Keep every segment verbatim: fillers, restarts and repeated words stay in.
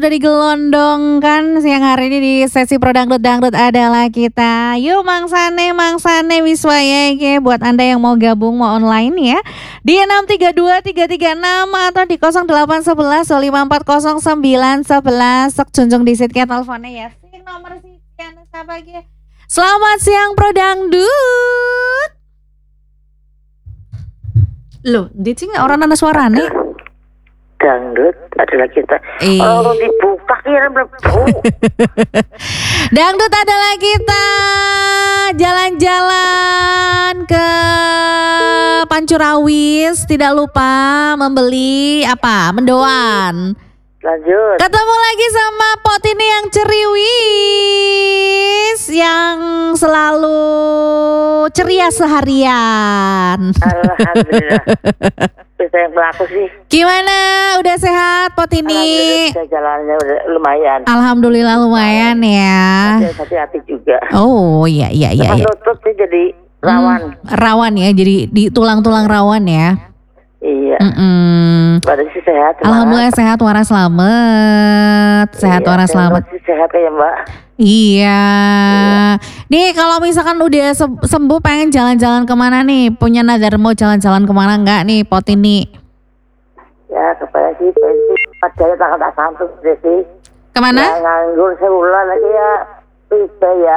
sudah digelondongkan siang hari ini di sesi Pro Dangdut Dangdut adalah kita. Yuk mangsane mangsane wiswayake buat Anda yang mau gabung mau online ya. Di enam tiga dua tiga tiga enam atau di nol delapan satu satu lima empat nol sembilan satu satu. Sok junjung di ke teleponnya ya. Sing nomor sekian sabage. Selamat siang Pro Dangdut. Loh, dicing orang nana suarane. Dangdut adalah kita. Eh. Oh, dibuka kira mlebu. Dangdut adalah kita jalan-jalan ke Pancurawis, tidak lupa membeli apa? Mendoan. Lanjut. Ketemu lagi sama Pot ini yang ceriwis, yang selalu ceria seharian. Alhamdulillah. Bisa yang pelaku sih. Gimana? Udah sehat Pot ini? Alhamdulillah jalannya udah lumayan. Alhamdulillah lumayan ya. Hati-hati juga. Oh iya iya iya. iya. Lutut sih jadi rawan. Hmm, rawan ya, jadi di tulang-tulang rawan ya. Iya. Mm-mm. Badan sih sehat. Alhamdulillah sehat, waras selamat. Sehat iya, waras selamat. Sih sehat ya Mbak. Iya. iya. Nih kalau misalkan udah sembuh pengen jalan-jalan kemana nih? Punya nadar mau jalan-jalan kemana enggak nih Pot ini? Ya kepada sih, padahal tanggal tak sampai sih. Kemana? Ya, nganggur sebulan lagi ya, bisa ya.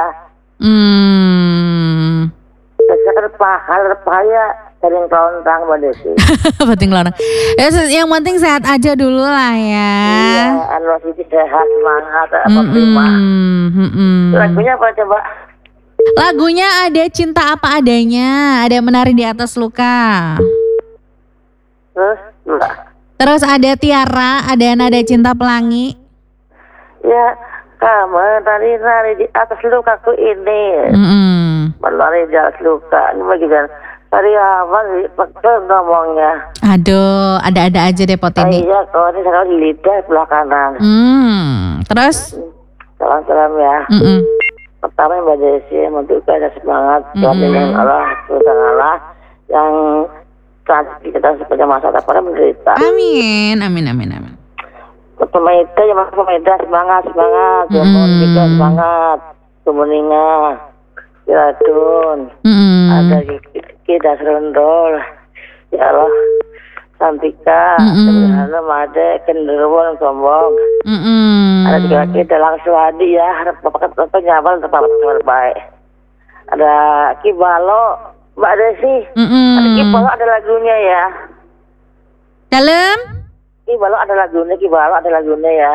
Hmm. Sekarang pahal ya dari kelontang pada sih. Penting kelontang. Ya, yang penting sehat aja dulu lah ya. Iya, anu sih sehat semangat apa prima. Lagunya apa coba? Lagunya ada Cinta Apa Adanya, ada Menari di Atas Luka. Terus? Enggak. Terus ada Tiara, ada Nada Cinta Pelangi. Ya, kamu nari-nari di atas lukaku ini. Mm-mm. Menari di atas luka. Ini bagian dari apa sih? Betul ngomongnya. Aduh, ada-ada aja deh Pot ini. Iya, kalau ini sekarang di lidah sebelah kanan. Hmm, terus? Salam-salam ya. Mm-mm. Pertama Mbak Desi, menunjukkan ada semangat. Kehadiran Allah, Tuhan Allah yang saat kita sepanjang masa depan menderita. Amin, amin, amin, amin. Pemerintah ya mas pemerintah semangat semangat, ya Mm. juga semangat, kemuninga, Iradun, Mm. ada kita serondol, ya Allah, Santika, Sebenarnya Made, Kenderwon, Sombong, Mm-mm. ada juga kita langsung hadi ya, harap bapak kata nyabal tempat terbaik, ada Kibalo. Mbak Desi, Mm-mm. ada Kibalo ada lagunya ya. Dalam? Kibalo ada lagunya, Kibalo ada lagunya ya.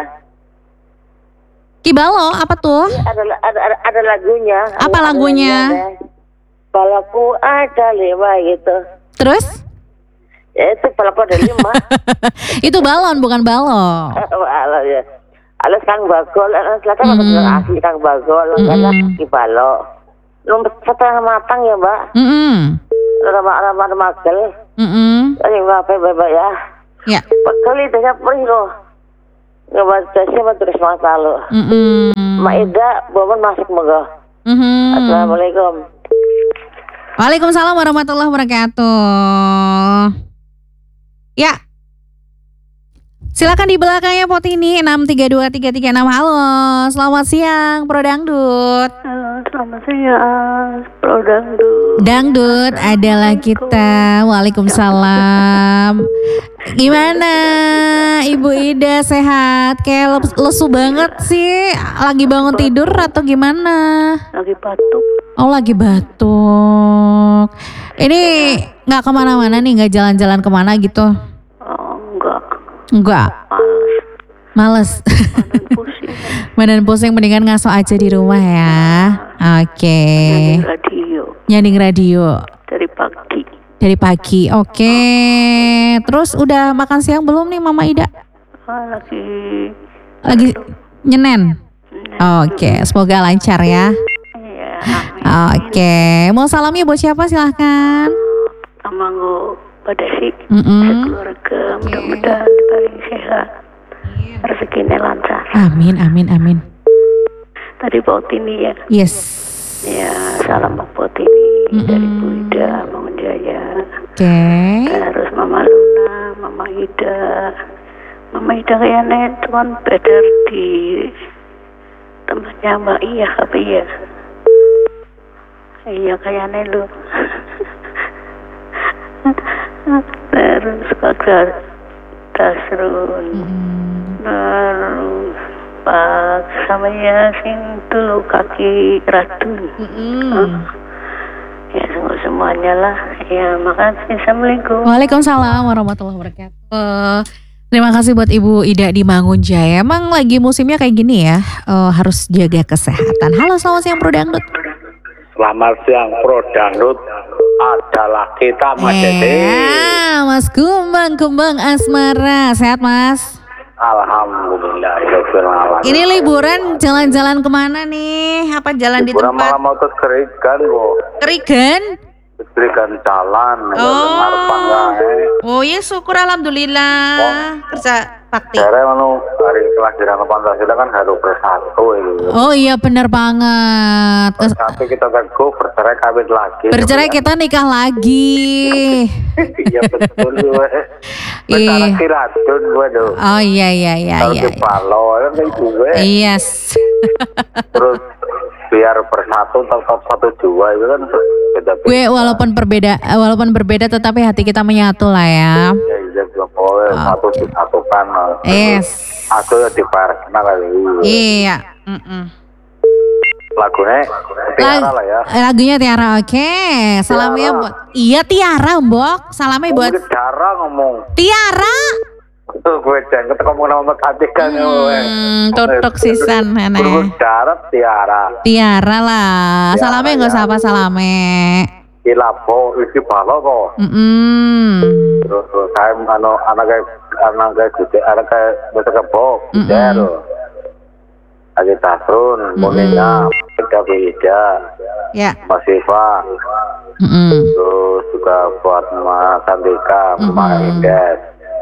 Kibalo apa tuh? Ada ada ada, ada lagunya. Apa ada, lagunya? Balaku ada lima gitu. Terus? Ya itu balaku ada lima. Itu balon bukan balon. Alah ya. Alas Kang Bagol, selatan mm. asli Kang Bagol, karena Kibalo. Belum setengah matang ya Mbak. Mm-mm. Ramah-ramah magel. Mm-mm. Ini apa Bapak ya? Ya. Pekali dah perih loh. Nggak siapa terus masalah. Mm-mm. Maida, Bapak masuk moga. Mm-hmm. Assalamualaikum. Waalaikumsalam warahmatullahi wabarakatuh. Ya. Silakan di belakangnya Pot ini enam tiga dua tiga tiga enam. Halo, selamat siang Pro Dangdut. Halo, selamat siang Pro Dangdut. Dangdut adalah kita. Waalaikumsalam. Gimana Ibu Ida, sehat? Kayak lesu banget sih. Lagi bangun tidur atau gimana? Lagi batuk. Oh lagi batuk. Ini nggak kemana-mana nih, nggak jalan-jalan kemana gitu? Oh, enggak. Enggak. Males. Males. Badan pusing. Badan pusing, mendingan ngaso aja di rumah ya. Oke. Okay. Nyanding radio. Nyanding radio. Dari pagi. Dari pagi. Oke. Okay. Terus udah makan siang belum nih Mama Ida? Ah, lagi. Lagi nyenen. Oke. Okay. Semoga lancar ya. Iya. Oke. Okay. Mau salamnya buat siapa silahkan. Amanggo pada sih. Mm-mm. Keluarga mudah-mudahan paling sehat. Rezekinya lancar. Amin, amin, amin. Tadi Pak Tini ya. Yes. Ya, salam Pak Tini Mm-mm. dari Bu Ida Mangunjaya. Oke. Okay. Terus Mama Luna, Mama Ida, Mama Ida kayaknya teman beredar di tempatnya Mbak Iya apa iya? Iya kayaknya lu. Terus kakak Tasrun, Mm-mm. terus Pak sama ya sing dulu kaki ratun. Mm-mm. Ya semua semuanya lah. Ya makasih. Assalamualaikum. Waalaikumsalam warahmatullahi wabarakatuh. Terima kasih buat Ibu Ida di Mangunjaya. Emang lagi musimnya kayak gini ya, eh, harus jaga kesehatan. Halo, selamat siang Bro Dangdut. Selamat siang Pro Dangdut adalah kita Mas Dede. Eh, Mas Kumbang, Kumbang Asmara. Sehat Mas? Alhamdulillah. Ini liburan jalan-jalan kemana nih? Apa jalan di Liburan tempat? malah mau ke Kerigan kok. Kerigan? Kerigan jalan. Oh, oh ya syukur alhamdulillah. Kerja bakti. Saya mau hari kelahiran Pancasila kan harus bersatu ini. Oh iya benar banget. Kes- Tapi kita teguh bercerai kawin lagi. Bercerai kita nikah lagi. Iya betul gue. Iya. Bercerai kiratun gue tuh. Oh iya iya iya Kalau iya. di Palo kan kayak gue. Yes. Terus biar bersatu tetap satu jiwa itu kan beda-beda. Gue walaupun berbeda, walaupun berbeda tetapi hati kita menyatu lah ya. Ya iya juga boleh satu disatukan. Yes. Aku ya di Parkna kali. Iya. Mm-mm. Lagunya Tiara Lag- lah ya. Lagunya Tiara, oke. Salamnya Tiara. buat. Iya Tiara, Mbok. Salamnya buat Ngomong Tiara ngomong. Tiara. Tuh gue jangan ketemu nama Katik kan. Hmm, tutuk sisan Gue nenek. Tiara Tiara. Tiara lah. Tiara, Salamnya nggak ya. usah apa salame. Ilapo isi balo kok. Mm-mm. Terus terus saya ano anak kayak anak kayak gede anak kayak bisa kebok. Mm-mm. Jero. Lagi Tasrun, Monina, Ida Bida, Ya. Mas Siva, Mm-mm. terus juga buat Mas Sandika, Mhm. Mas Indes,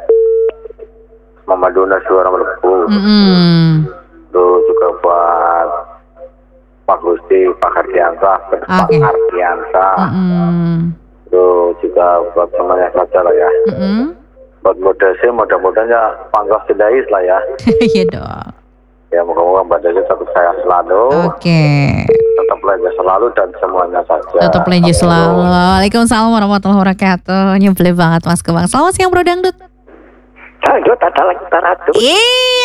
Mama Duna Suara Melebu, Mm-mm. terus juga buat Pak Gusti, Pak Hardiansa, Pak Oke. Hardiansa, Mm-mm. terus juga buat semuanya saja lah ya. Mm-mm. Buat modesnya, mudah-mudahannya pangkas sedais lah ya. Iya dong. Ya moga-moga Mbak Desi tetap sehat selalu, Oke. tetap belajar selalu dan semuanya saja. Tetap lanjut Amin. selalu. Waalaikumsalam warahmatullahi wabarakatuh. Nyebelin banget Mas Kebang. Selamat siang Bro Dangdut. Dangdut adalah kita ratu. Iya,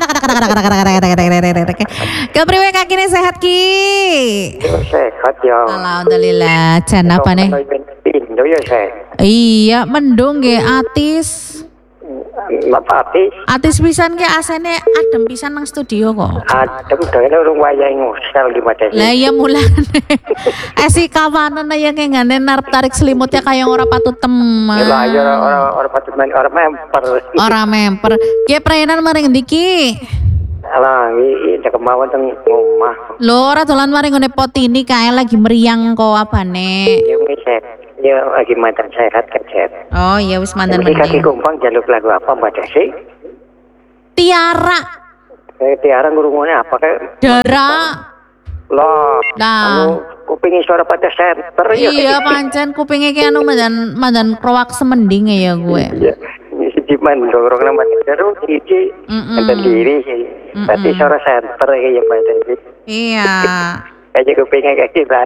kepriwe kaki ini sehat ki? Sehat ya. Alhamdulillah. Jan apa nih? Indo ya sehat. Iya, mendung ge atis. Mapati. Atis pisan ge asene adem pisan nang studio kok. Adem doyan urung wayahe ngusel di mata Lah iya mulane. Eh si kawanan yang ngene narep tarik selimutnya kayak ora patut teman. Ya ayo ora ora patut main ora memper. Ora memper. Ki prenan maring ndi ki? Alah iki cek kemawon teng omah. Lho ora dolan maring ngene potini kae lagi meriang kok abane. Ya wis sehat. Ya lagi mantan sehat kan sehat. Oh iya wis mandan Ini kaki mending. kumpang jaluk lagu apa Mbak Desi? Tiara, Eh Tiara ngurungnya apa kayak Dara. loh. Nah. Anu kupingi suara pada center ya. Iya pancen kupinge ki anu mandan mandan krowak semending ya gue. Iya. Ini si Diman dorong nama terus iki Mm-mm. ada diri sih. Mm-mm. Tapi suara center kayak Mbak Desi. Iya. Kayak kupingnya kayak kita.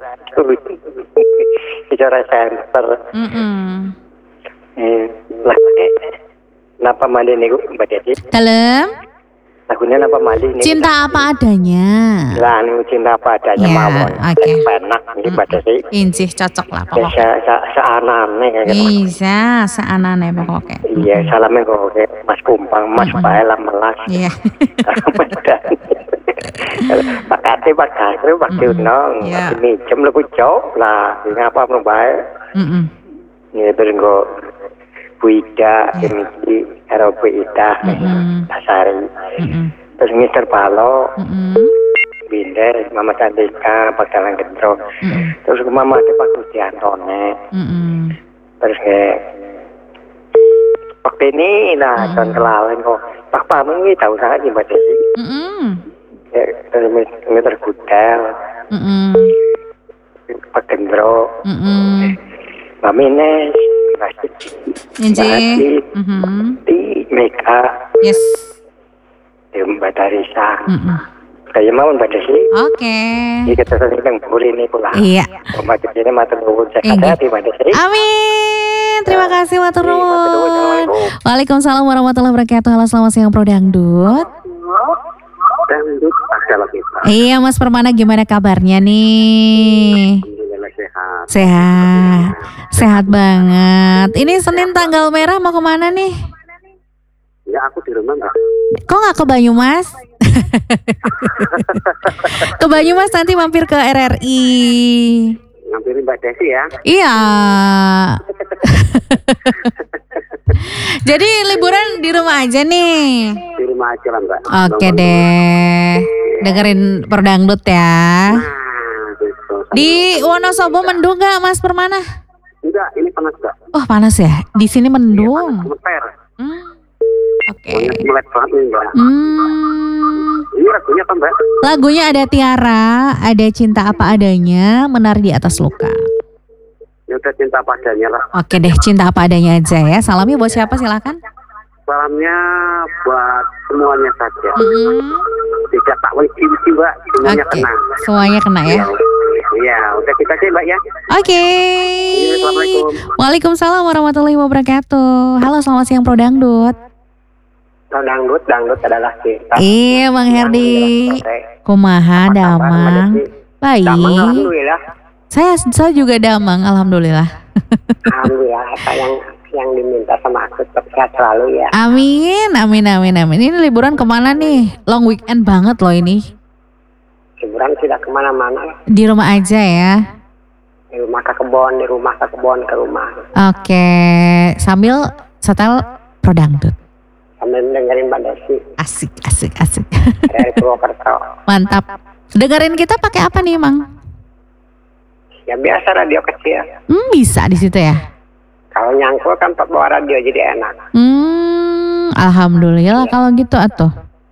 Suara center. Mm-mm. Eh, lagunya napa mandi nih Mbak Desi? Dalam Lagunya napa mandi nih? cinta apa adanya. Lah anu cinta apa adanya Ya, mawon. oke. Penak nih Mbak Desi. Injih cocok lah Ya, pokoknya. sa sa seanane kayak gitu. Bisa seanane pokoknya. Iya, salamnya kok oke. Mas Kumpang, Mas Bae Lamelas. Iya. Pak Kati, Pak Kasri, Pak Diunong, Iya. Pak Mijem, lebih jauh lah. Ngapa belum baik? Mm-mm. Ini terus kok Bu Ida, Miki, Hero Bu Ida, Mm-mm. Tasari. Mm-mm. Terus Mister Palo, Mm-mm. Binder, Mama Cantika, Pak Dalang Gendro. Mm-mm. Terus ke Mama ada Pak Kudiantone. Mm-mm. Terus ke Pak Beni, nah, Hmm. John Kelalen kok. Pak Pameng ini tahu sangat Mbak Desi. Mm-mm. Ya, terus Mister Gudel, Mm-mm. Pak Gendro, Mm-mm. Mbak Mines, Mbak Injih. Hati, Mhm. Di, Meka, Yes. Mbak Tarisa. Mm-mm. Saya mau Mbak Desi. Oke. Di kita sedang boleh ini pula. Iya. Mbak Desi ini mata nuwun sehat Iya. hati Mbak Desi. Amin. Terima kasih matur Iya, matur nuwun. nuwun. Assalamualaikum. Waalaikumsalam warahmatullahi wabarakatuh. Halo, selamat siang Pro Dangdut. Dangdut Asal kita. Iya Mas Permana, gimana kabarnya nih? Alhamdulillah sehat. Sehat. Sehat banget. Ini Senin tanggal merah mau kemana nih? Ya aku di rumah Mbak. Kok nggak ke Banyumas? Ke Banyumas nanti mampir ke R R I. Ngampirin Mbak Desi ya. Iya. Jadi liburan di rumah aja nih. Di rumah aja lah Mbak. Oke deh. Dengerin Perdangdut ya. Nah, gitu. Di Wonosobo mendung gak Mas Permana? Enggak, ini panas Mbak. Oh panas ya? Di sini mendung. Gemeter. Hmm. Oke. Pokoknya melet banget nih Mbak. Hmm. Ini lagunya apa Mbak? Lagunya ada Tiara, ada Cinta Apa Adanya, Menari di Atas Luka. Ya udah cinta padanya lah. Oke deh, Cinta Apa Adanya aja ya. Salamnya buat siapa silakan? Salamnya buat semuanya saja. Hmm. Tidak tak wajib-wajib Mbak. Semuanya Oke, kena. semuanya kena ya. Iya, udah kita sih Mbak ya. Oke. Iya, Assalamualaikum. Waalaikumsalam warahmatullahi wabarakatuh. Halo, selamat siang Pro Dangdut. Kalau dangdut, dangdut adalah kita. Iya, Bang Herdi. Kumaha Damang? Baik. Damang, alhamdulillah. Saya saya juga Damang, alhamdulillah. Alhamdulillah, apa yang yang diminta sama aku tetap sehat selalu ya. Amin, amin, amin, amin. Ini liburan kemana nih? Long weekend banget loh ini. Liburan tidak kemana-mana. Di rumah aja ya. Di rumah ke kebon, di rumah ke kebon, ke rumah. Oke, sambil setel Pro Dangdut. Sambil dengerin Mbak Desi Asik, asik, asik. dari Purwokerto. Mantap. Dengerin kita pakai apa nih, Mang? Ya biasa radio kecil. Hmm, bisa di situ ya. Kalau nyangkul kan bawa radio jadi enak. Hmm, alhamdulillah kalau gitu atuh.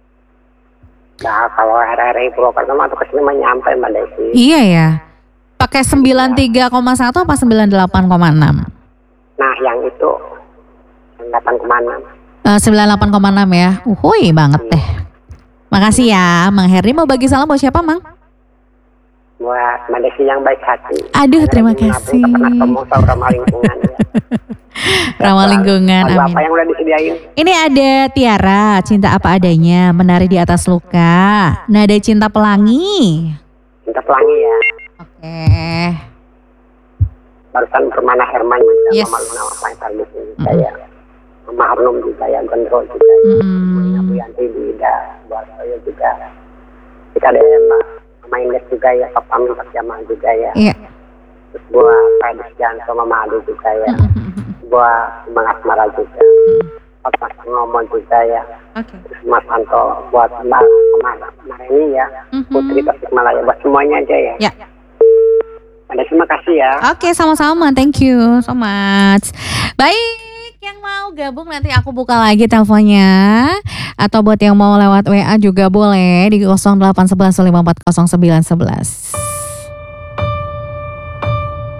Nah kalau R R I Purwokerto mah tuh kesini mah nyampe Mbak Desi. Iya ya. Pakai sembilan puluh tiga koma satu apa sembilan puluh delapan koma enam? Nah yang itu delapan koma enam. Uh, sembilan puluh delapan koma enam ya. Uhuy banget deh. Makasih ya, Mang Herdi. Mau bagi salam buat siapa, Mang? Buat Mbak Desi yang baik hati. Aduh, Yang terima lagi nabung, kasih. tak pernah temu sama ramah lingkungan. Ya. Ramah lingkungan, Lagu amin. apa yang udah disediain? Ini ada Tiara, Cinta Apa Adanya, Menari di Atas Luka. Nada Cinta Pelangi. Cinta Pelangi ya. Oke. Barusan Permana Herman juga. Yes. Mama Luna Mama Tarlis juga ya. Mama Harnum juga ya. Gondrol juga ya. Mm-mm. Bu Yanti Dida. Buat saya juga. Kita ada Mbak Mama Indes juga ya. Papa Amin Pak Jamal juga ya. Iya. Terus buat Pak Disjanto Mama Adu juga ya. Buat Bang Asmara juga. Buat Mas Ngomong juga ya. Oke. Terus Mas Anto. Buat Mbak Mama Mareni ya. Putri Tasikmalaya. Buat semuanya aja ya. Ya. Ada terima kasih ya. Oke, sama-sama. Thank you so much. Baik, yang mau gabung nanti aku buka lagi teleponnya. Atau buat yang mau lewat W A juga boleh di nol delapan satu satu lima empat nol sembilan satu satu.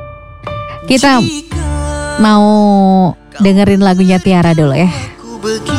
Kita mau dengerin lagunya Tiara dulu ya.